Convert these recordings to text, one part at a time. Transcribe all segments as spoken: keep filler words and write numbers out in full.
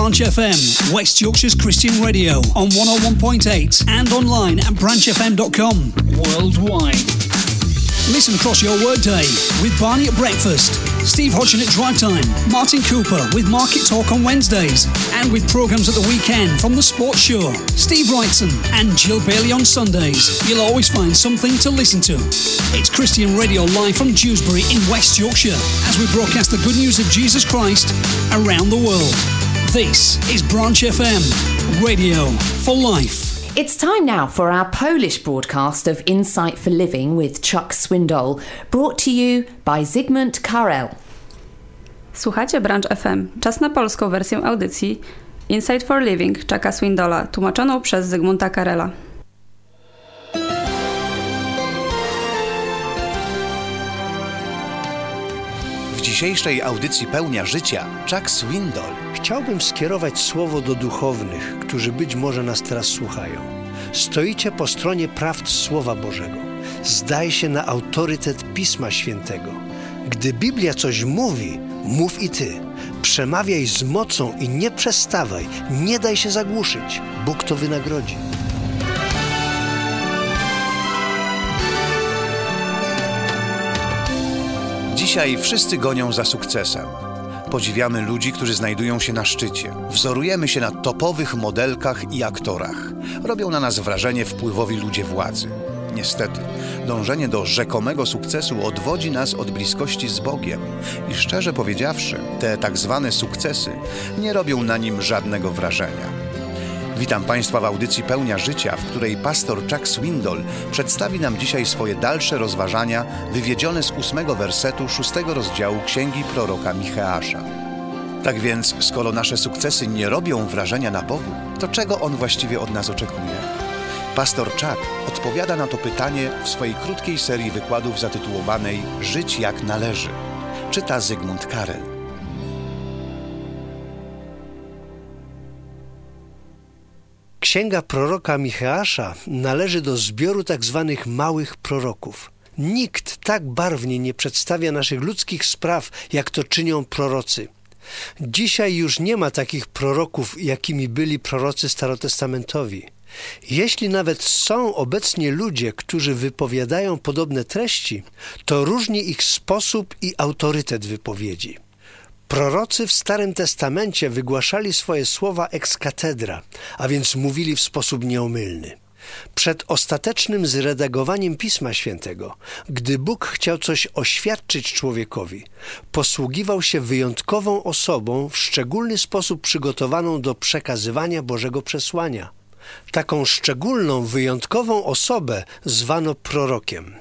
Branch F M, West Yorkshire's Christian radio on one oh one point eight and online at branch f m dot com worldwide. Listen across your workday with Barney at breakfast, Steve Hodgson at drive time, Martin Cooper with Market Talk on Wednesdays, and with programmes at the weekend from The Sports Show, Steve Wrightson and Jill Bailey on Sundays. You'll always find something to listen to. It's Christian Radio live from Dewsbury in West Yorkshire as we broadcast the good news of Jesus Christ around the world. This is Branch F M, radio for life. It's time now for our Polish broadcast of Insight for Living with Chuck Swindoll, brought to you by Zygmunt Karel. Słuchacie Branch F M. Czas na polską wersję audycji Insight for Living Chucka Swindolla, tłumaczoną przez Zygmunta Karela. W dzisiejszej audycji Pełnia Życia Chuck Swindoll. Chciałbym skierować słowo do duchownych, którzy być może nas teraz słuchają. Stoicie po stronie prawd Słowa Bożego. Zdaj się na autorytet Pisma Świętego. Gdy Biblia coś mówi, mów i ty. Przemawiaj z mocą i nie przestawaj. Nie daj się zagłuszyć. Bóg to wynagrodzi. Dzisiaj wszyscy gonią za sukcesem. Podziwiamy ludzi, którzy znajdują się na szczycie. Wzorujemy się na topowych modelkach i aktorach. Robią na nas wrażenie wpływowi ludzie władzy. Niestety, dążenie do rzekomego sukcesu odwodzi nas od bliskości z Bogiem. I szczerze powiedziawszy, te tak zwane sukcesy nie robią na nim żadnego wrażenia. Witam Państwa w audycji Pełnia Życia, w której pastor Chuck Swindoll przedstawi nam dzisiaj swoje dalsze rozważania wywiedzione z ósmego wersetu szóstego rozdziału Księgi proroka Micheasza. Tak więc, skoro nasze sukcesy nie robią wrażenia na Bogu, to czego On właściwie od nas oczekuje? Pastor Chuck odpowiada na to pytanie w swojej krótkiej serii wykładów zatytułowanej Żyć jak należy. Czyta Zygmunt Karel. Księga proroka Micheasza należy do zbioru tak zwanych małych proroków. Nikt tak barwnie nie przedstawia naszych ludzkich spraw, jak to czynią prorocy. Dzisiaj już nie ma takich proroków, jakimi byli prorocy starotestamentowi. Jeśli nawet są obecnie ludzie, którzy wypowiadają podobne treści, to różni ich sposób i autorytet wypowiedzi. Prorocy w Starym Testamencie wygłaszali swoje słowa ex cathedra, a więc mówili w sposób nieomylny. Przed ostatecznym zredagowaniem Pisma Świętego, gdy Bóg chciał coś oświadczyć człowiekowi, posługiwał się wyjątkową osobą, w szczególny sposób przygotowaną do przekazywania Bożego przesłania. Taką szczególną, wyjątkową osobę zwano prorokiem.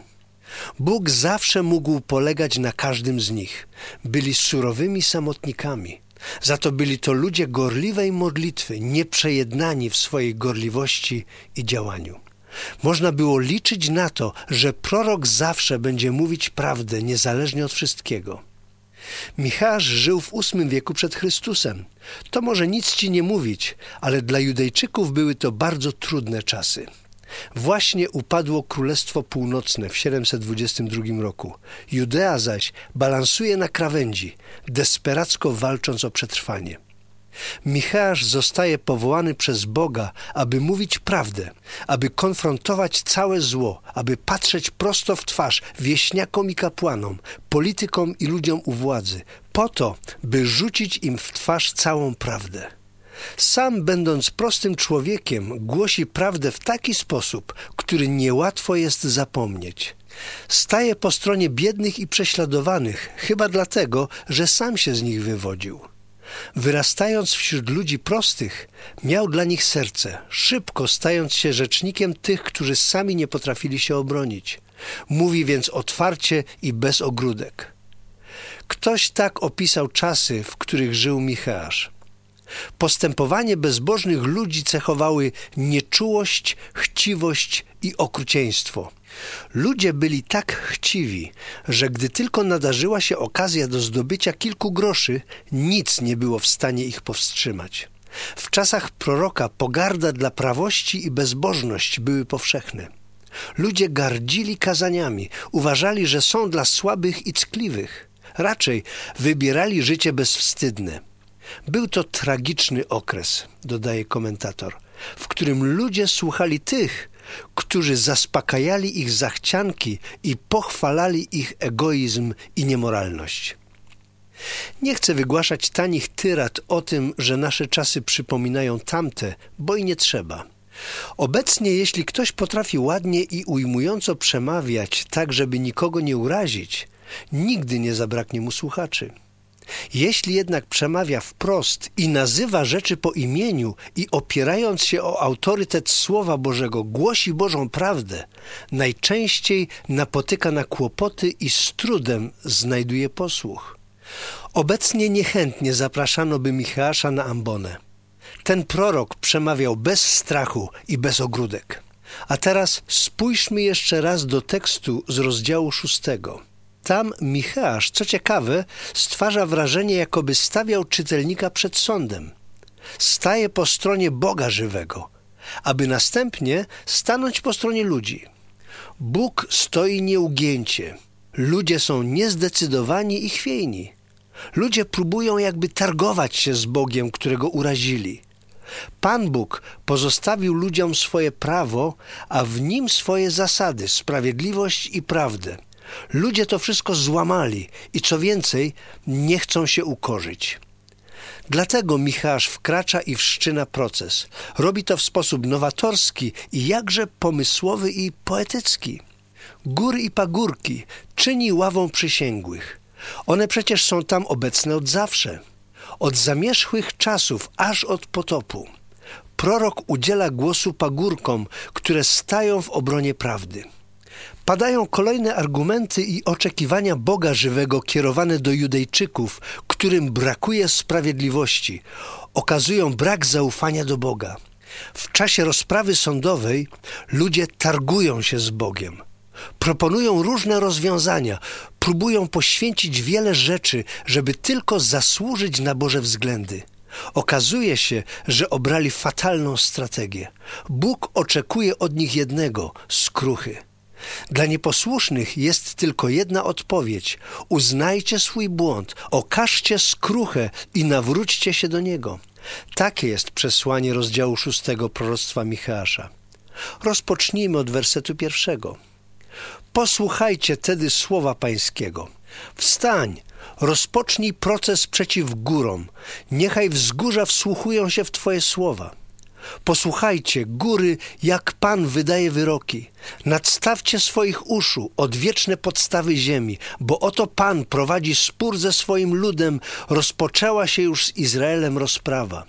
Bóg zawsze mógł polegać na każdym z nich. Byli surowymi samotnikami. Za to byli to ludzie gorliwej modlitwy, nieprzejednani w swojej gorliwości i działaniu. Można było liczyć na to, że prorok zawsze będzie mówić prawdę, niezależnie od wszystkiego. Micheasz żył w ósmym wieku przed Chrystusem. To może nic ci nie mówić, ale dla Judejczyków były to bardzo trudne czasy. Właśnie upadło Królestwo Północne w siedemset dwudziestym drugim roku. Judea zaś balansuje na krawędzi, desperacko walcząc o przetrwanie. Micheasz zostaje powołany przez Boga, aby mówić prawdę, aby konfrontować całe zło, aby patrzeć prosto w twarz wieśniakom i kapłanom, politykom i ludziom u władzy, po to, by rzucić im w twarz całą prawdę. Sam, będąc prostym człowiekiem, głosi prawdę w taki sposób, który niełatwo jest zapomnieć. Staje po stronie biednych i prześladowanych, chyba dlatego, że sam się z nich wywodził. Wyrastając wśród ludzi prostych, miał dla nich serce, szybko stając się rzecznikiem tych, którzy sami nie potrafili się obronić. Mówi więc otwarcie i bez ogródek. Ktoś tak opisał czasy, w których żył Micheasz. Postępowanie bezbożnych ludzi cechowały nieczułość, chciwość i okrucieństwo. Ludzie byli tak chciwi, że gdy tylko nadarzyła się okazja do zdobycia kilku groszy, nic nie było w stanie ich powstrzymać. W czasach proroka pogarda dla prawości i bezbożność były powszechne. Ludzie gardzili kazaniami, uważali, że są dla słabych i ckliwych. Raczej wybierali życie bezwstydne. Był to tragiczny okres, dodaje komentator, w którym ludzie słuchali tych, którzy zaspokajali ich zachcianki i pochwalali ich egoizm i niemoralność. Nie chcę wygłaszać tanich tyrad o tym, że nasze czasy przypominają tamte, bo i nie trzeba. Obecnie, jeśli ktoś potrafi ładnie i ujmująco przemawiać, tak żeby nikogo nie urazić, nigdy nie zabraknie mu słuchaczy. Jeśli jednak przemawia wprost i nazywa rzeczy po imieniu i opierając się o autorytet Słowa Bożego głosi Bożą prawdę, najczęściej napotyka na kłopoty i z trudem znajduje posłuch. Obecnie niechętnie zapraszano by Micheasza na ambonę. Ten prorok przemawiał bez strachu i bez ogródek. A teraz spójrzmy jeszcze raz do tekstu z rozdziału szóstego. Tam Micheasz, co ciekawe, stwarza wrażenie, jakoby stawiał czytelnika przed sądem. Staje po stronie Boga żywego, aby następnie stanąć po stronie ludzi. Bóg stoi nieugięcie. Ludzie są niezdecydowani i chwiejni. Ludzie próbują jakby targować się z Bogiem, którego urazili. Pan Bóg pozostawił ludziom swoje prawo, a w nim swoje zasady, sprawiedliwość i prawdę. Ludzie to wszystko złamali i co więcej, nie chcą się ukorzyć. Dlatego Micheasz wkracza i wszczyna proces. Robi to w sposób nowatorski i jakże pomysłowy i poetycki. Góry i pagórki czyni ławą przysięgłych. One przecież są tam obecne od zawsze. Od zamierzchłych czasów, aż od potopu. Prorok udziela głosu pagórkom, które stają w obronie prawdy. Padają kolejne argumenty i oczekiwania Boga żywego kierowane do Judejczyków, którym brakuje sprawiedliwości. Okazują brak zaufania do Boga. W czasie rozprawy sądowej ludzie targują się z Bogiem. Proponują różne rozwiązania, próbują poświęcić wiele rzeczy, żeby tylko zasłużyć na Boże względy. Okazuje się, że obrali fatalną strategię. Bóg oczekuje od nich jednego – skruchy. Dla nieposłusznych jest tylko jedna odpowiedź. Uznajcie swój błąd, okażcie skruchę i nawróćcie się do Niego. Takie jest przesłanie rozdziału szóstego proroctwa Micheasza. Rozpocznijmy od wersetu pierwszego. Posłuchajcie tedy słowa Pańskiego. Wstań, rozpocznij proces przeciw górom. Niechaj wzgórza wsłuchują się w Twoje słowa. Posłuchajcie, góry, jak Pan wydaje wyroki. Nadstawcie swoich uszu, odwieczne podstawy ziemi, bo oto Pan prowadzi spór ze swoim ludem, rozpoczęła się już z Izraelem rozprawa.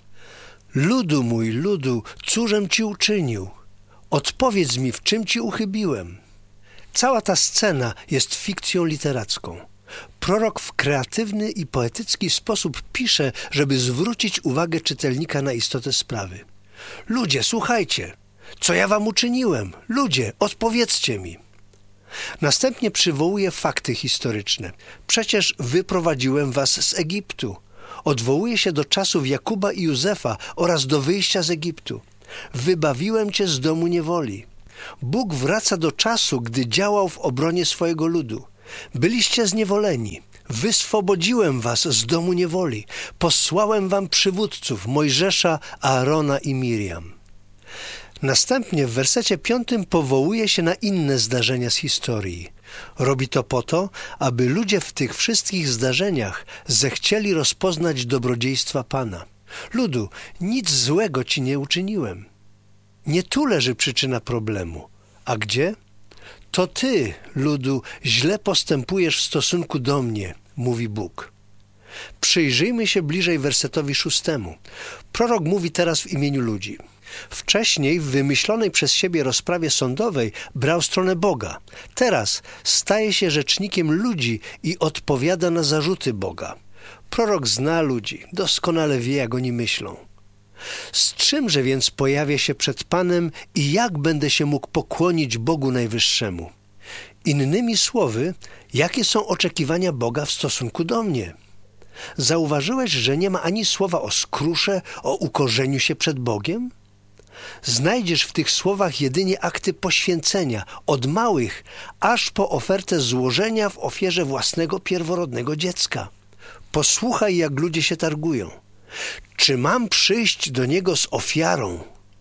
Ludu mój, ludu, cóżem Ci uczynił? Odpowiedz mi, w czym Ci uchybiłem? Cała ta scena jest fikcją literacką. Prorok w kreatywny i poetycki sposób pisze, żeby zwrócić uwagę czytelnika na istotę sprawy. Ludzie, słuchajcie, co ja wam uczyniłem? Ludzie, odpowiedzcie mi. Następnie przywołuje fakty historyczne. Przecież wyprowadziłem was z Egiptu. Odwołuje się do czasów Jakuba i Józefa oraz do wyjścia z Egiptu. Wybawiłem cię z domu niewoli. Bóg wraca do czasu, gdy działał w obronie swojego ludu. Byliście zniewoleni. Wyswobodziłem was z domu niewoli. Posłałem wam przywódców Mojżesza, Aarona i Miriam. Następnie w wersecie piątym powołuje się na inne zdarzenia z historii. Robi to po to, aby ludzie w tych wszystkich zdarzeniach zechcieli rozpoznać dobrodziejstwa Pana. Ludu, nic złego ci nie uczyniłem. Nie tu leży przyczyna problemu. A gdzie? To ty, ludu, źle postępujesz w stosunku do mnie, mówi Bóg. Przyjrzyjmy się bliżej wersetowi szóstemu. Prorok mówi teraz w imieniu ludzi. Wcześniej w wymyślonej przez siebie rozprawie sądowej brał stronę Boga. Teraz staje się rzecznikiem ludzi i odpowiada na zarzuty Boga. Prorok zna ludzi, doskonale wie, jak oni myślą. Z czymże więc pojawię się przed Panem i jak będę się mógł pokłonić Bogu Najwyższemu? Innymi słowy, jakie są oczekiwania Boga w stosunku do mnie? Zauważyłeś, że nie ma ani słowa o skrusze, o ukorzeniu się przed Bogiem? Znajdziesz w tych słowach jedynie akty poświęcenia, od małych, aż po ofertę złożenia w ofierze własnego pierworodnego dziecka. Posłuchaj, jak ludzie się targują. Czy mam przyjść do Niego z ofiarą?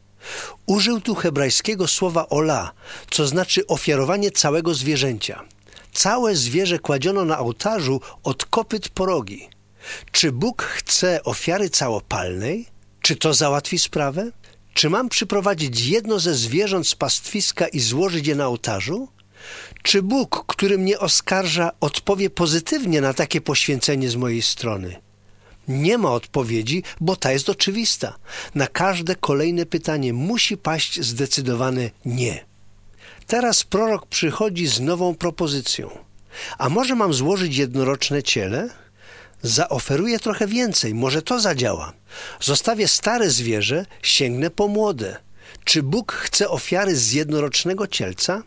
Użył tu hebrajskiego słowa ola, co znaczy ofiarowanie całego zwierzęcia. Całe zwierzę kładziono na ołtarzu od kopyt po rogi. Czy Bóg chce ofiary całopalnej? Czy to załatwi sprawę? Czy mam przyprowadzić jedno ze zwierząt z pastwiska i złożyć je na ołtarzu? Czy Bóg, który mnie oskarża, odpowie pozytywnie na takie poświęcenie z mojej strony? Nie ma odpowiedzi, bo ta jest oczywista. Na każde kolejne pytanie musi paść zdecydowane nie. Teraz prorok przychodzi z nową propozycją. A może mam złożyć jednoroczne ciele? Zaoferuję trochę więcej, może to zadziała. Zostawię stare zwierzę, sięgnę po młode. Czy Bóg chce ofiary z jednorocznego cielca?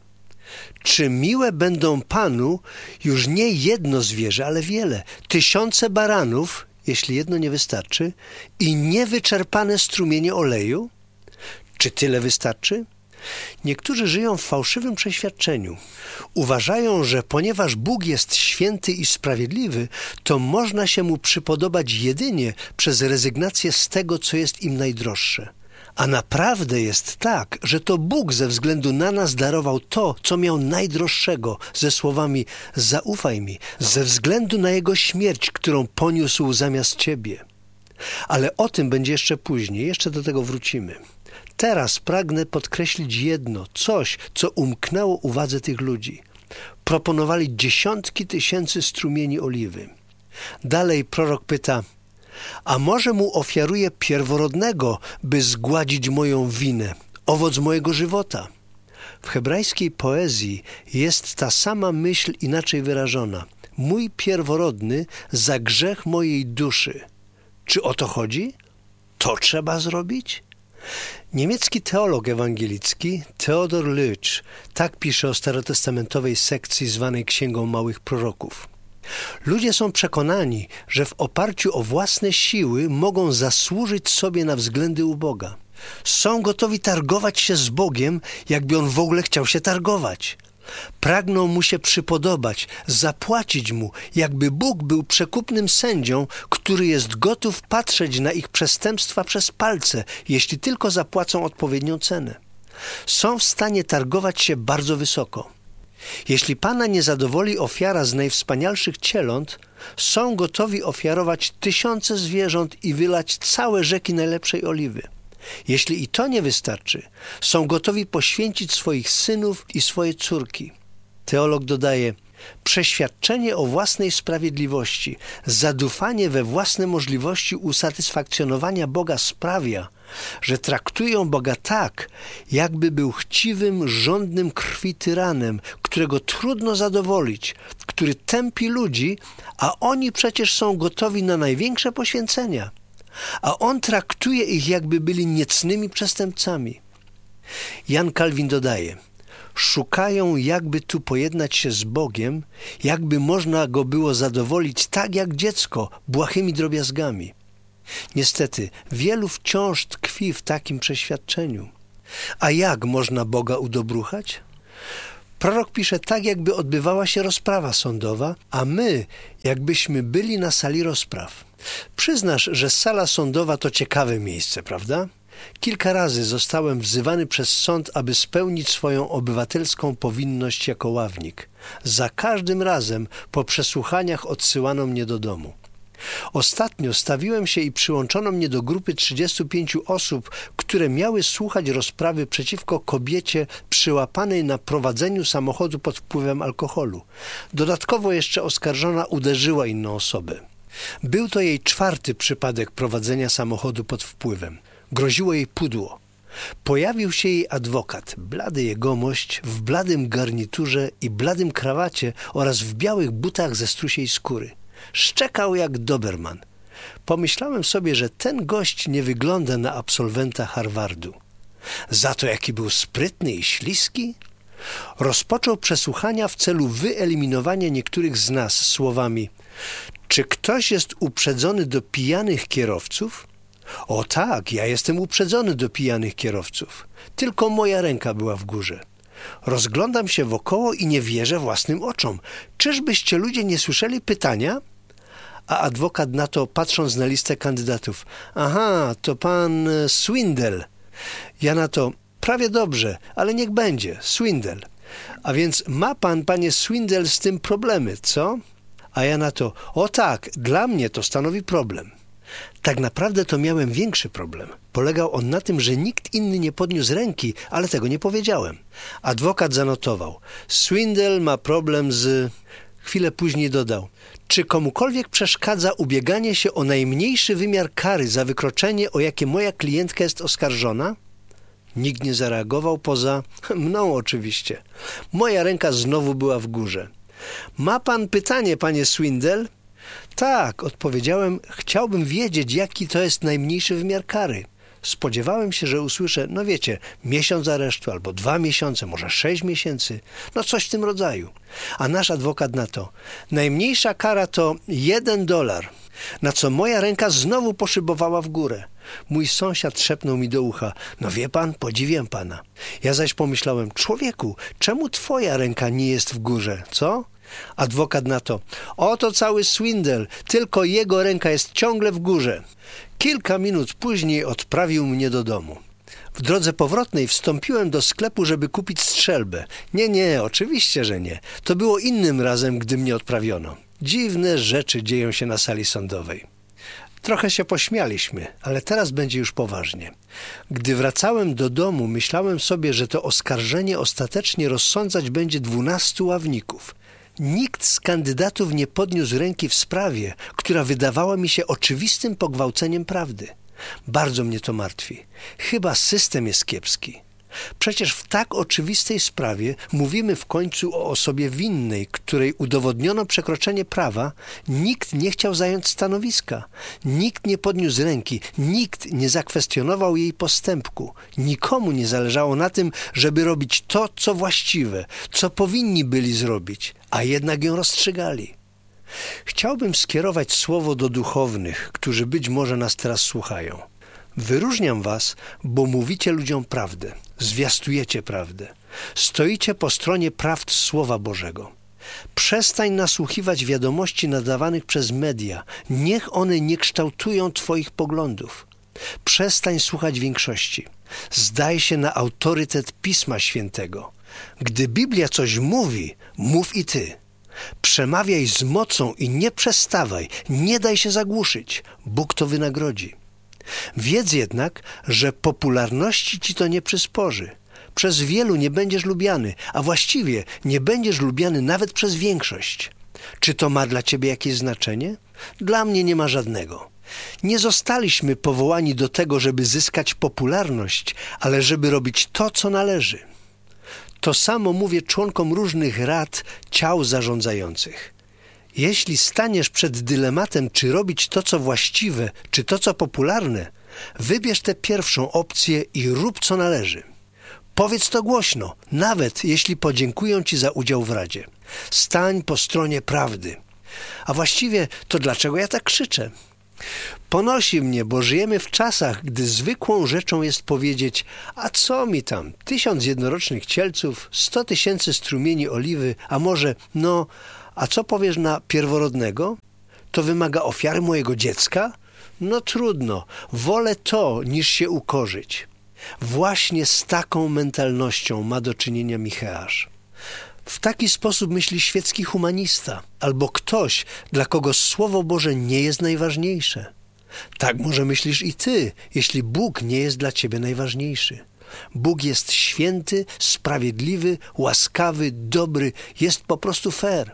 Czy miłe będą Panu już nie jedno zwierzę, ale wiele, tysiące baranów, jeśli jedno nie wystarczy, i niewyczerpane strumienie oleju? Czy tyle wystarczy? Niektórzy żyją w fałszywym przeświadczeniu. Uważają, że ponieważ Bóg jest święty i sprawiedliwy, to można się Mu przypodobać jedynie przez rezygnację z tego, co jest im najdroższe. A naprawdę jest tak, że to Bóg ze względu na nas darował to, co miał najdroższego, ze słowami zaufaj mi, ze względu na Jego śmierć, którą poniósł zamiast Ciebie. Ale o tym będzie jeszcze później, jeszcze do tego wrócimy. Teraz pragnę podkreślić jedno, coś, co umknęło uwadze tych ludzi. Proponowali dziesiątki tysięcy strumieni oliwy. Dalej prorok pyta, a może mu ofiaruję pierworodnego, by zgładzić moją winę, owoc mojego żywota? W hebrajskiej poezji jest ta sama myśl inaczej wyrażona. Mój pierworodny za grzech mojej duszy. Czy o to chodzi? To trzeba zrobić? Niemiecki teolog ewangelicki Theodor Lütsch tak pisze o starotestamentowej sekcji zwanej Księgą Małych Proroków. Ludzie są przekonani, że w oparciu o własne siły mogą zasłużyć sobie na względy u Boga. Są gotowi targować się z Bogiem, jakby On w ogóle chciał się targować. Pragną Mu się przypodobać, zapłacić Mu, jakby Bóg był przekupnym sędzią, który jest gotów patrzeć na ich przestępstwa przez palce, jeśli tylko zapłacą odpowiednią cenę. Są w stanie targować się bardzo wysoko. Jeśli Pana nie zadowoli ofiara z najwspanialszych cieląt, są gotowi ofiarować tysiące zwierząt i wylać całe rzeki najlepszej oliwy. Jeśli i to nie wystarczy, są gotowi poświęcić swoich synów i swoje córki. Teolog dodaje, przeświadczenie o własnej sprawiedliwości, zadufanie we własne możliwości usatysfakcjonowania Boga sprawia, że traktują Boga tak, jakby był chciwym, żądnym krwi tyranem, którego trudno zadowolić, który tępi ludzi, a oni przecież są gotowi na największe poświęcenia. A on traktuje ich, jakby byli niecnymi przestępcami. Jan Kalwin dodaje, szukają, jakby tu pojednać się z Bogiem, jakby można go było zadowolić tak jak dziecko, błahymi drobiazgami. Niestety, wielu wciąż tkwi w takim przeświadczeniu. A jak można Boga udobruchać? Prorok pisze tak, jakby odbywała się rozprawa sądowa, a my, jakbyśmy byli na sali rozpraw. Przyznasz, że sala sądowa to ciekawe miejsce, prawda? Kilka razy zostałem wzywany przez sąd, aby spełnić swoją obywatelską powinność jako ławnik. Za każdym razem po przesłuchaniach odsyłano mnie do domu. Ostatnio stawiłem się i przyłączono mnie do grupy trzydziestu pięciu osób, które miały słuchać rozprawy przeciwko kobiecie przyłapanej na prowadzeniu samochodu pod wpływem alkoholu. Dodatkowo jeszcze oskarżona uderzyła inną osobę. Był to jej czwarty przypadek prowadzenia samochodu pod wpływem. Groziło jej pudło. Pojawił się jej adwokat, blady jegomość, w bladym garniturze i bladym krawacie oraz w białych butach ze strusiej skóry. Szczekał jak Doberman. Pomyślałem sobie, że ten gość nie wygląda na absolwenta Harvardu. Za to jaki był sprytny i śliski? Rozpoczął przesłuchania w celu wyeliminowania niektórych z nas słowami: czy ktoś jest uprzedzony do pijanych kierowców? O tak, ja jestem uprzedzony do pijanych kierowców. Tylko moja ręka była w górze. Rozglądam się wokoło i nie wierzę własnym oczom. Czyżbyście ludzie nie słyszeli pytania? A adwokat na to, patrząc na listę kandydatów: aha, to pan Swindle. Ja na to: prawie dobrze, ale niech będzie, Swindle. A więc ma pan, panie Swindle, z tym problemy, co? A ja na to: o tak, dla mnie to stanowi problem. Tak naprawdę to miałem większy problem. Polegał on na tym, że nikt inny nie podniósł ręki, ale tego nie powiedziałem. Adwokat zanotował: Swindle ma problem z... Chwilę później dodał: czy komukolwiek przeszkadza ubieganie się o najmniejszy wymiar kary za wykroczenie, o jakie moja klientka jest oskarżona? Nikt nie zareagował poza mną oczywiście. Moja ręka znowu była w górze. Ma pan pytanie, panie Swindle? Tak, odpowiedziałem, chciałbym wiedzieć, jaki to jest najmniejszy wymiar kary. Spodziewałem się, że usłyszę, no wiecie, miesiąc aresztu albo dwa miesiące, może sześć miesięcy, no coś w tym rodzaju. A nasz adwokat na to: najmniejsza kara to jeden dolar. Na co moja ręka znowu poszybowała w górę. Mój sąsiad szepnął mi do ucha: no wie pan, podziwiam pana. Ja zaś pomyślałem: człowieku, czemu twoja ręka nie jest w górze, co? Adwokat na to: oto cały Swindle, tylko jego ręka jest ciągle w górze. Kilka minut później odprawił mnie do domu. W drodze powrotnej wstąpiłem do sklepu, żeby kupić strzelbę. Nie, nie, oczywiście, że nie. To było innym razem, gdy mnie odprawiono. Dziwne rzeczy dzieją się na sali sądowej. Trochę się pośmialiśmy, ale teraz będzie już poważnie. Gdy wracałem do domu, myślałem sobie, że to oskarżenie ostatecznie rozsądzać będzie dwunastu ławników. Nikt z kandydatów nie podniósł ręki w sprawie, która wydawała mi się oczywistym pogwałceniem prawdy. Bardzo mnie to martwi. Chyba system jest kiepski. Przecież w tak oczywistej sprawie mówimy w końcu o osobie winnej, której udowodniono przekroczenie prawa. Nikt nie chciał zająć stanowiska. Nikt nie podniósł ręki. Nikt nie zakwestionował jej postępku. Nikomu nie zależało na tym, żeby robić to, co właściwe, co powinni byli zrobić, a jednak ją rozstrzygali. Chciałbym skierować słowo do duchownych, którzy być może nas teraz słuchają. Wyróżniam was, bo mówicie ludziom prawdę, zwiastujecie prawdę, stoicie po stronie prawd Słowa Bożego. Przestań nasłuchiwać wiadomości nadawanych przez media, niech one nie kształtują twoich poglądów. Przestań słuchać większości. Zdaj się na autorytet Pisma Świętego. Gdy Biblia coś mówi, mów i ty. Przemawiaj z mocą i nie przestawaj, nie daj się zagłuszyć. Bóg to wynagrodzi. Wiedz jednak, że popularności ci to nie przysporzy. Przez wielu nie będziesz lubiany, a właściwie nie będziesz lubiany nawet przez większość. Czy to ma dla ciebie jakieś znaczenie? Dla mnie nie ma żadnego. Nie zostaliśmy powołani do tego, żeby zyskać popularność, ale żeby robić to, co należy. To samo mówię członkom różnych rad, ciał zarządzających. Jeśli staniesz przed dylematem, czy robić to, co właściwe, czy to, co popularne, wybierz tę pierwszą opcję i rób, co należy. Powiedz to głośno, nawet jeśli podziękują ci za udział w radzie. Stań po stronie prawdy. A właściwie to dlaczego ja tak krzyczę? Ponosi mnie, bo żyjemy w czasach, gdy zwykłą rzeczą jest powiedzieć: a co mi tam, tysiąc jednorocznych cielców, sto tysięcy strumieni oliwy, a może, no, a co powiesz na pierworodnego? To wymaga ofiary mojego dziecka? No trudno, wolę to, niż się ukorzyć. Właśnie z taką mentalnością ma do czynienia Micheasz. W taki sposób myśli świecki humanista, albo ktoś, dla kogo Słowo Boże nie jest najważniejsze. Tak może myślisz i ty, jeśli Bóg nie jest dla ciebie najważniejszy. Bóg jest święty, sprawiedliwy, łaskawy, dobry, jest po prostu fair.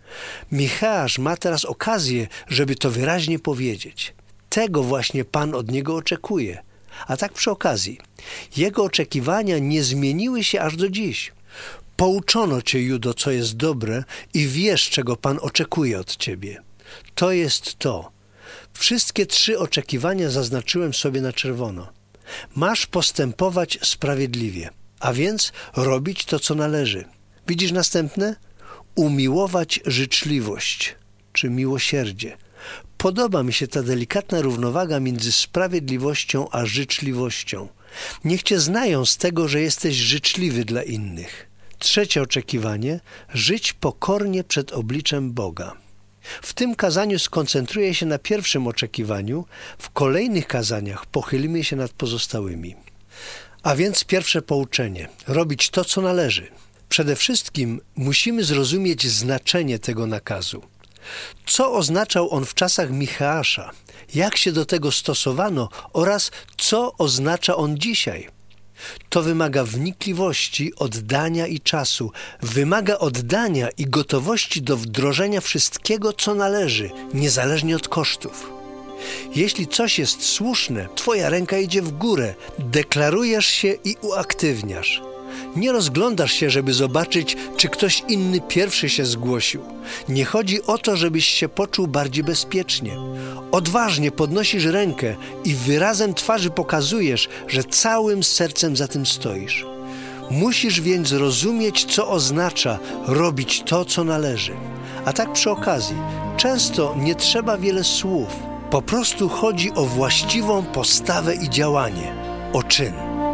Micheasz ma teraz okazję, żeby to wyraźnie powiedzieć. Tego właśnie Pan od niego oczekuje. A tak przy okazji, jego oczekiwania nie zmieniły się aż do dziś. Pouczono cię, Judo, co jest dobre i wiesz, czego Pan oczekuje od ciebie. To jest to. Wszystkie trzy oczekiwania zaznaczyłem sobie na czerwono. Masz postępować sprawiedliwie, a więc robić to, co należy. Widzisz następne? Umiłować życzliwość, czy miłosierdzie. Podoba mi się ta delikatna równowaga między sprawiedliwością a życzliwością. Niech cię znają z tego, że jesteś życzliwy dla innych. Trzecie oczekiwanie – żyć pokornie przed obliczem Boga. W tym kazaniu skoncentruję się na pierwszym oczekiwaniu, w kolejnych kazaniach pochylimy się nad pozostałymi. A więc pierwsze pouczenie. Robić to, co należy. Przede wszystkim musimy zrozumieć znaczenie tego nakazu. Co oznaczał on w czasach Micheasza? Jak się do tego stosowano oraz co oznacza on dzisiaj? To wymaga wnikliwości, oddania i czasu. Wymaga oddania i gotowości do wdrożenia wszystkiego, co należy, niezależnie od kosztów. Jeśli coś jest słuszne, twoja ręka idzie w górę, deklarujesz się i uaktywniasz. Nie rozglądasz się, żeby zobaczyć, czy ktoś inny pierwszy się zgłosił. Nie chodzi o to, żebyś się poczuł bardziej bezpiecznie. Odważnie podnosisz rękę i wyrazem twarzy pokazujesz, że całym sercem za tym stoisz. Musisz więc rozumieć, co oznacza robić to, co należy. A tak przy okazji, często nie trzeba wiele słów. Po prostu chodzi o właściwą postawę i działanie, o czyn.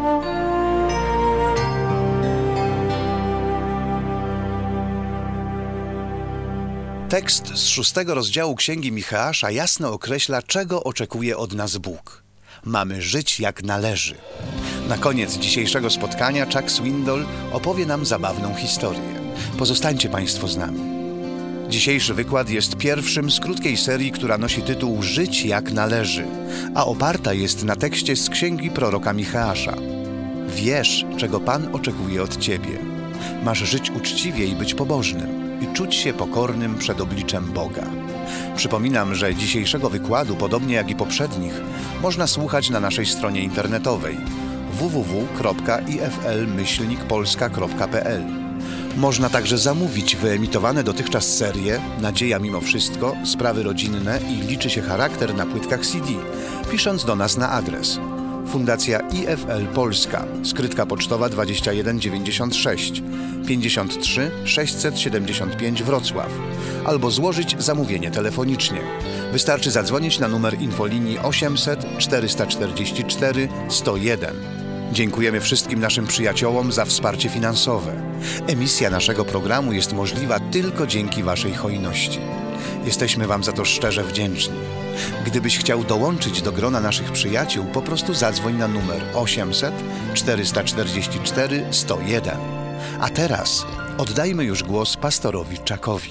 Tekst z szóstego rozdziału Księgi Micheasza jasno określa, czego oczekuje od nas Bóg. Mamy żyć jak należy. Na koniec dzisiejszego spotkania Chuck Swindoll opowie nam zabawną historię. Pozostańcie Państwo z nami. Dzisiejszy wykład jest pierwszym z krótkiej serii, która nosi tytuł Żyć jak należy, a oparta jest na tekście z Księgi proroka Micheasza. Wiesz, czego Pan oczekuje od Ciebie. Masz żyć uczciwie i być pobożnym i czuć się pokornym przed obliczem Boga. Przypominam, że dzisiejszego wykładu, podobnie jak i poprzednich, można słuchać na naszej stronie internetowej w w w kropka i f l myślnik polska kropka p l. Można także zamówić wyemitowane dotychczas serie Nadzieja mimo wszystko, Sprawy rodzinne i Liczy się charakter na płytkach C D, pisząc do nas na adres Fundacja I F L Polska, skrytka pocztowa dwadzieścia jeden dziewięćdziesiąt sześć pięćdziesiąt trzy sześćset siedemdziesiąt pięć Wrocław albo złożyć zamówienie telefonicznie. Wystarczy zadzwonić na numer infolinii osiemset czterysta czterdzieści cztery sto jeden. Dziękujemy wszystkim naszym przyjaciołom za wsparcie finansowe. Emisja naszego programu jest możliwa tylko dzięki Waszej hojności. Jesteśmy Wam za to szczerze wdzięczni. Gdybyś chciał dołączyć do grona naszych przyjaciół, po prostu zadzwoń na numer osiemset czterysta czterdzieści cztery sto jeden. A teraz oddajmy już głos pastorowi Chuckowi.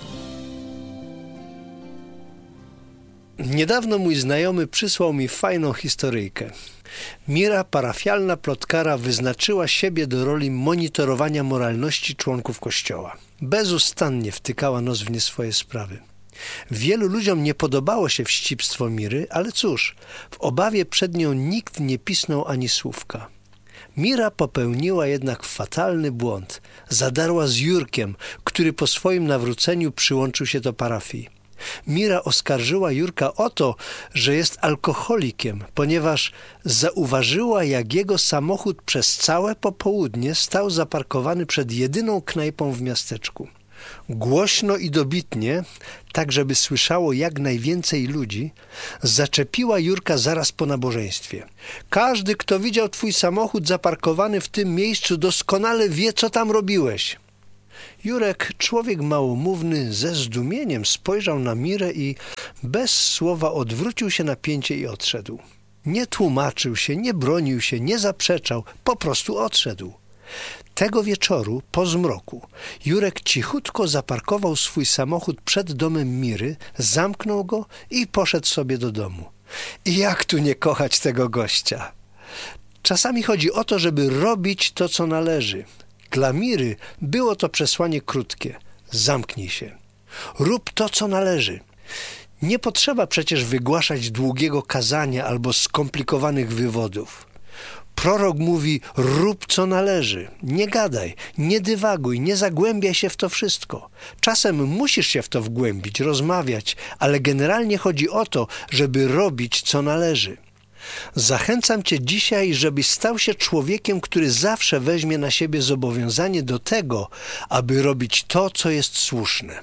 Niedawno mój znajomy przysłał mi fajną historyjkę. Mira, parafialna plotkara, wyznaczyła siebie do roli monitorowania moralności członków Kościoła. Bezustannie wtykała nos w nie swoje sprawy. Wielu ludziom nie podobało się wścibstwo Miry, ale cóż, w obawie przed nią nikt nie pisnął ani słówka. Mira popełniła jednak fatalny błąd. Zadarła z Jurkiem, który po swoim nawróceniu przyłączył się do parafii. Mira oskarżyła Jurka o to, że jest alkoholikiem, ponieważ zauważyła, jak jego samochód przez całe popołudnie stał zaparkowany przed jedyną knajpą w miasteczku. Głośno i dobitnie, tak żeby słyszało jak najwięcej ludzi, zaczepiła Jurka zaraz po nabożeństwie. Każdy, kto widział twój samochód zaparkowany w tym miejscu, doskonale wie, co tam robiłeś. Jurek, człowiek małomówny, ze zdumieniem spojrzał na Mirę i bez słowa odwrócił się na pięcie i odszedł. Nie tłumaczył się, nie bronił się, nie zaprzeczał, po prostu odszedł. Tego wieczoru, po zmroku, Jurek cichutko zaparkował swój samochód przed domem Miry, zamknął go i poszedł sobie do domu. I jak tu nie kochać tego gościa? Czasami chodzi o to, żeby robić to, co należy. Dla Miry było to przesłanie krótkie. Zamknij się. Rób to, co należy. Nie potrzeba przecież wygłaszać długiego kazania albo skomplikowanych wywodów. Prorok mówi, rób co należy. Nie gadaj, nie dywaguj, nie zagłębiaj się w to wszystko. Czasem musisz się w to wgłębić, rozmawiać, ale generalnie chodzi o to, żeby robić co należy. Zachęcam Cię dzisiaj, żebyś stał się człowiekiem, który zawsze weźmie na siebie zobowiązanie do tego, aby robić to, co jest słuszne.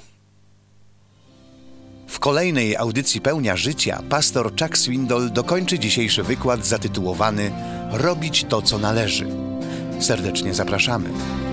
W kolejnej audycji Pełnia Życia pastor Chuck Swindoll dokończy dzisiejszy wykład zatytułowany Robić to, co należy. Serdecznie zapraszamy.